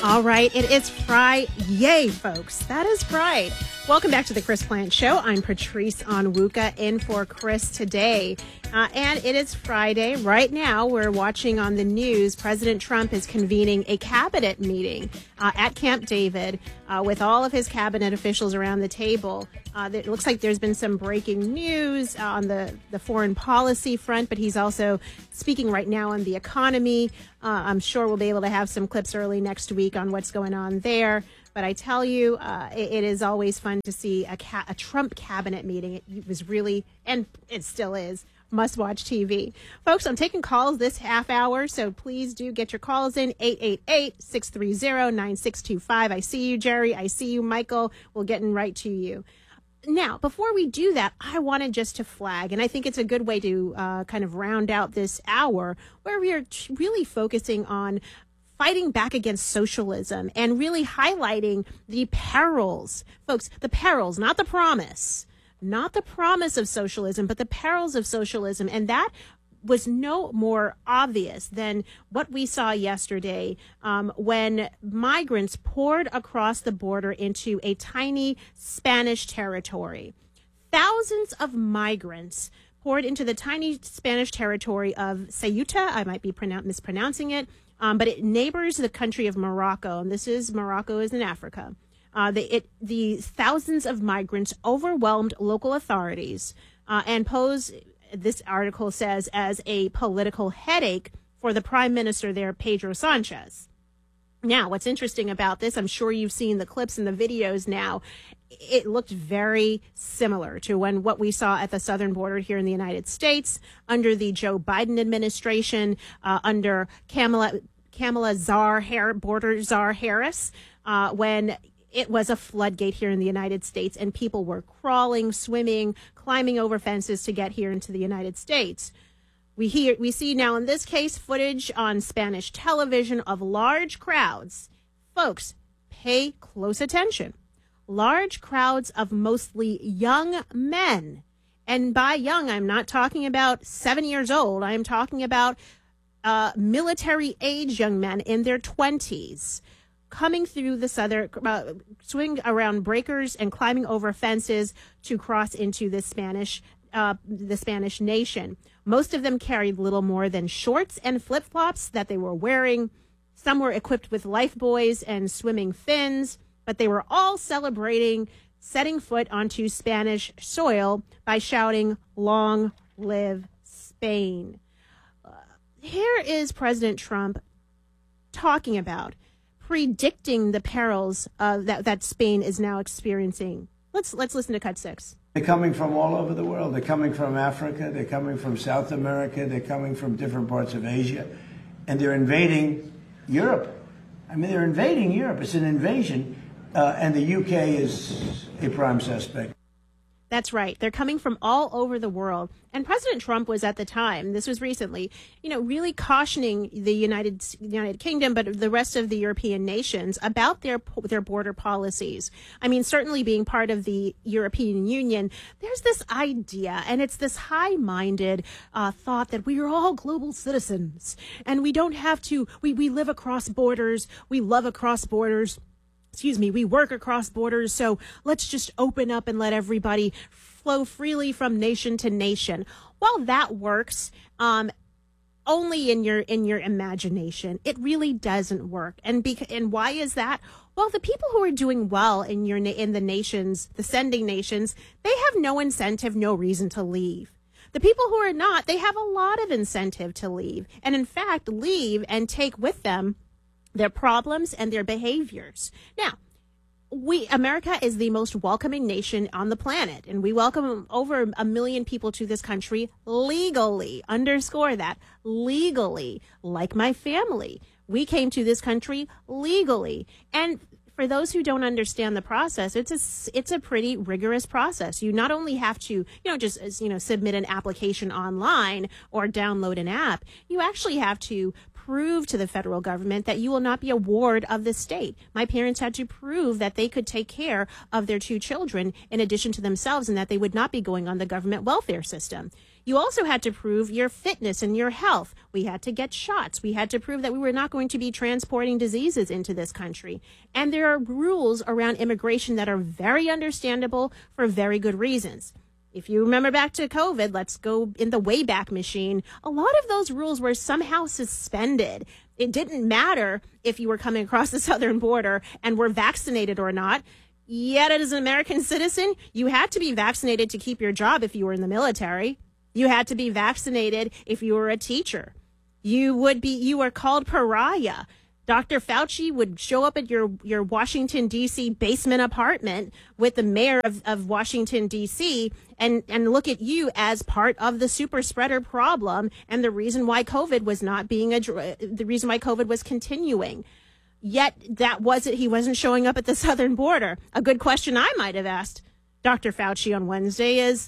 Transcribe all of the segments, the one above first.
All right, it is Friday. Yay, folks. That is right. Welcome back to the Chris Plante Show. I'm Patrice Onwuka in for Chris today. And it is Friday. Right now, we're watching on the news. President Trump is convening a cabinet meeting at Camp David with all of his cabinet officials around the table. It looks like there's been some breaking news on the foreign policy front, but he's also speaking right now on the economy. I'm sure we'll be able to have some clips early next week on what's going on there. But I tell you, it is always fun to see a Trump cabinet meeting. It was really, and it still is, must-watch TV. Folks, I'm taking calls this half hour, so please do get your calls in, 888-630-9625. I see you, Jerry. I see you, Michael. We're getting right to you. Now, before we do that, I wanted just to flag, and I think it's a good way to kind of round out this hour, where we are really focusing on fighting back against socialism and really highlighting the perils. Folks, the perils, not the promise. Not the promise of socialism, but the perils of socialism. And that was no more obvious than what we saw yesterday when migrants poured across the border into a tiny Spanish territory. Thousands of migrants poured into the tiny Spanish territory of Ceuta. I might be mispronouncing it, but it neighbors the country of Morocco. And Morocco is in Africa. The thousands of migrants overwhelmed local authorities and pose, this article says, as a political headache for the prime minister there, Pedro Sanchez. Now, what's interesting about this, I'm sure you've seen the clips and the videos now. It looked very similar to what we saw at the southern border here in the United States under the Joe Biden administration, under Kamala border czar Harris, when it was a floodgate here in the United States and people were crawling, swimming, climbing over fences to get here into the United States. We see now in this case footage on Spanish television of large crowds. Folks, pay close attention. Large crowds of mostly young men. And by young, I'm not talking about 7 years old. I'm talking about military age young men in their 20s. Coming through the southern, swinging around breakers and climbing over fences to cross into the Spanish nation. Most of them carried little more than shorts and flip-flops that they were wearing. Some were equipped with life buoys and swimming fins, but they were all celebrating setting foot onto Spanish soil by shouting, "Long live Spain." Here is President Trump talking about predicting the perils that Spain is now experiencing. Let's listen to cut 6. They're coming from all over the world. They're coming from Africa. They're coming from South America. They're coming from different parts of Asia. And they're invading Europe. I mean, they're invading Europe. It's an invasion. And the UK is a prime suspect. That's right. They're coming from all over the world. And President Trump was at the time, this was recently, really cautioning the United Kingdom, but the rest of the European nations about their border policies. I mean, certainly being part of the European Union, there's this idea, and it's this high-minded thought that we are all global citizens, and we don't have to, we live across borders, we love across borders. We work across borders, so let's just open up and let everybody flow freely from nation to nation. While that works, only in your imagination, it really doesn't work. And why is that? Well, the people who are doing well in the nations, the sending nations, they have no incentive, no reason to leave. The people who are not, they have a lot of incentive to leave, and in fact, leave and take with them their problems and their behaviors. Now, America is the most welcoming nation on the planet, and we welcome over 1 million people to this country legally. Underscore that, legally, like my family. We came to this country legally. And for those who don't understand the process, it's a pretty rigorous process. You not only have to, submit an application online or download an app, you actually have to prove to the federal government that you will not be a ward of the state. My parents had to prove that they could take care of their 2 children in addition to themselves and that they would not be going on the government welfare system. You also had to prove your fitness and your health. We had to get shots. We had to prove that we were not going to be transporting diseases into this country. And there are rules around immigration that are very understandable for very good reasons. If you remember back to COVID, let's go in the Wayback Machine. A lot of those rules were somehow suspended. It didn't matter if you were coming across the southern border and were vaccinated or not. Yet as an American citizen, you had to be vaccinated to keep your job if you were in the military. You had to be vaccinated if you were a teacher. You were called pariah. Dr. Fauci would show up at your Washington, D.C. basement apartment with the mayor of Washington, D.C. and look at you as part of the super spreader problem and the reason why COVID was not being the reason why COVID was continuing. Yet he wasn't showing up at the southern border. A good question I might have asked Dr. Fauci on Wednesday is,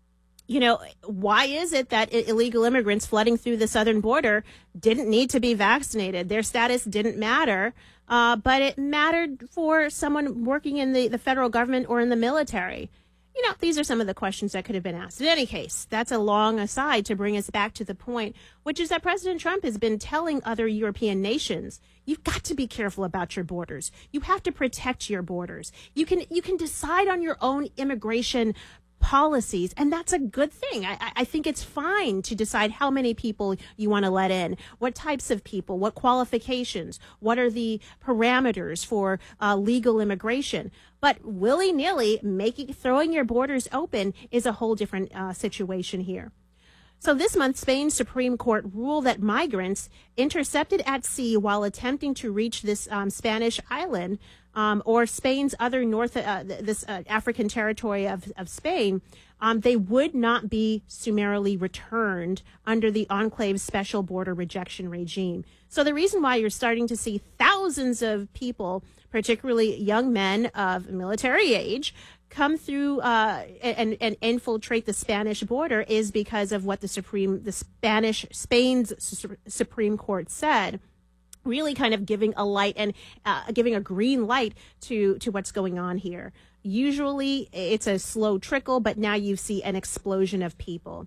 why is it that illegal immigrants flooding through the southern border didn't need to be vaccinated? Their status didn't matter, but it mattered for someone working in the federal government or in the military. These are some of the questions that could have been asked. In any case, that's a long aside to bring us back to the point, which is that President Trump has been telling other European nations, you've got to be careful about your borders. You have to protect your borders. You can decide on your own immigration policies, and that's a good thing. I think it's fine to decide how many people you want to let in, what types of people, what qualifications, what are the parameters for legal immigration. But willy-nilly throwing your borders open is a whole different situation here. So this month, Spain's Supreme Court ruled that migrants intercepted at sea while attempting to reach this Spanish island or Spain's other African territory of Spain, they would not be summarily returned under the Enclave's special border rejection regime. So the reason why you're starting to see thousands of people, particularly young men of military age, come through and infiltrate the Spanish border is because of what Spain's Supreme Court said, really kind of giving a light and giving a green light to what's going on here. Usually it's a slow trickle, but now you see an explosion of people.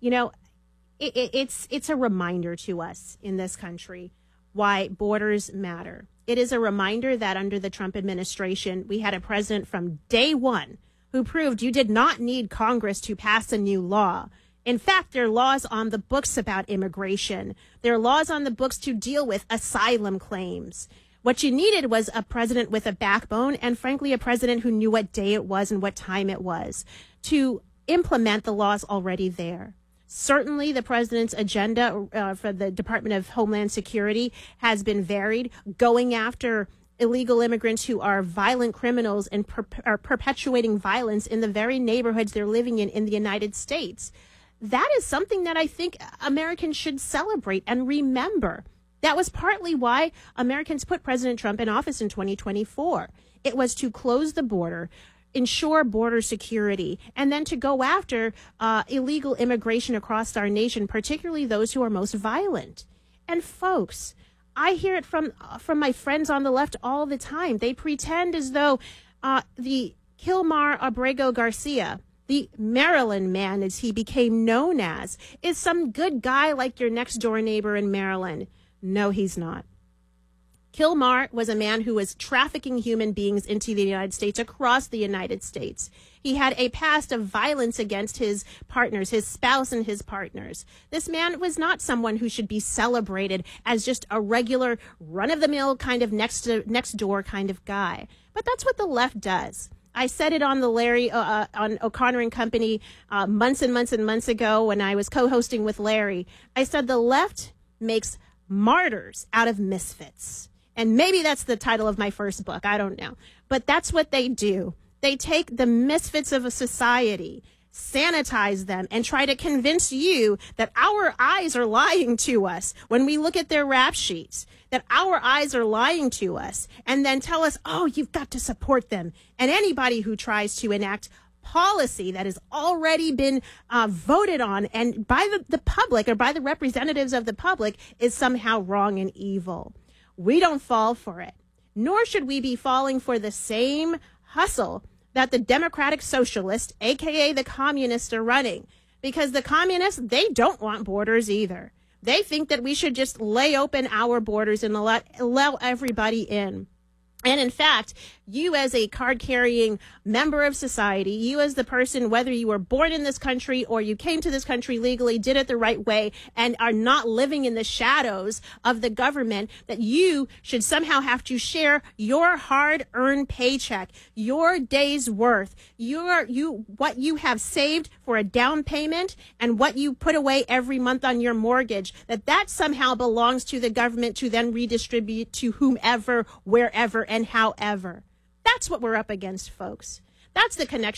It's a reminder to us in this country why borders matter. It is a reminder that under the Trump administration, we had a president from day one who proved you did not need Congress to pass a new law. In fact, there are laws on the books about immigration. There are laws on the books to deal with asylum claims. What you needed was a president with a backbone and, frankly, a president who knew what day it was and what time it was to implement the laws already there. Certainly, the president's agenda for the Department of Homeland Security has been varied, going after illegal immigrants who are violent criminals and are perpetuating violence in the very neighborhoods they're living in the United States. That is something that I think Americans should celebrate and remember. That was partly why Americans put President Trump in office in 2024. It was to close the border, ensure border security, and then to go after illegal immigration across our nation, particularly those who are most violent. And folks, I hear it from my friends on the left all the time. They pretend as though the Kilmar Abrego Garcia, the Maryland man as he became known as, is some good guy like your next door neighbor in Maryland. No, he's not. Kilmar was a man who was trafficking human beings into the United States, across the United States. He had a past of violence against his partners, his spouse and his partners. This man was not someone who should be celebrated as just a regular run-of-the-mill kind of next door kind of guy. But that's what the left does. I said it on the Larry, on O'Connor and Company months and months and months ago when I was co-hosting with Larry. I said the left makes martyrs out of misfits. And maybe that's the title of my first book. I don't know. But that's what they do. They take the misfits of a society, sanitize them, and try to convince you that our eyes are lying to us when we look at their rap sheets, that our eyes are lying to us, and then tell us, oh, you've got to support them. And anybody who tries to enact policy that has already been voted on and by the public or by the representatives of the public is somehow wrong and evil. We don't fall for it, nor should we be falling for the same hustle that the Democratic Socialists, a.k.a. the communists, are running. because the communists, they don't want borders either. They think that we should just lay open our borders and allow everybody in. And in fact, you as a card-carrying member of society, you as the person, whether you were born in this country or you came to this country legally, did it the right way, and are not living in the shadows of the government, that you should somehow have to share your hard-earned paycheck, your day's worth, what you have saved for a down payment and what you put away every month on your mortgage, that somehow belongs to the government to then redistribute to whomever, wherever, and however. That's what we're up against, folks. That's the connection.